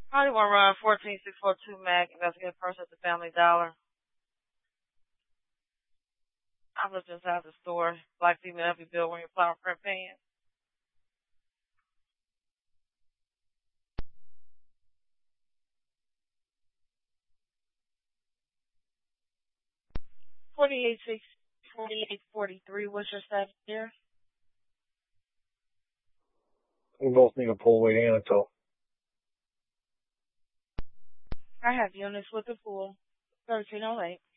Probably want to run 14642 Mac. Investigate person at the Family Dollar. I was just out the store. Black female help you build one of your flower print pants. $48.43. What's your status here? We both need a pull weight and a tow. I have units with the pool. 1308.